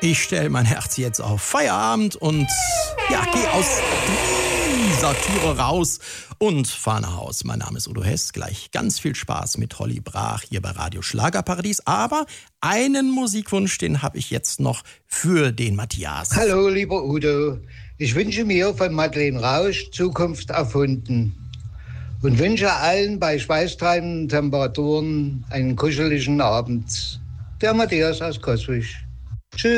Ich stelle mein Herz jetzt auf Feierabend und ja, gehe aus dieser Türe raus und fahre nach Haus. Mein Name ist Udo Hess. Gleich ganz viel Spaß mit Holly Brach hier bei Radio Schlagerparadies. Aber einen Musikwunsch, den habe ich jetzt noch für den Matthias. Hallo, lieber Udo. Ich wünsche mir von Madeleine Rausch Zukunft erfunden und wünsche allen bei schweißtreibenden Temperaturen einen kuscheligen Abend. Der Matthias aus Coswig.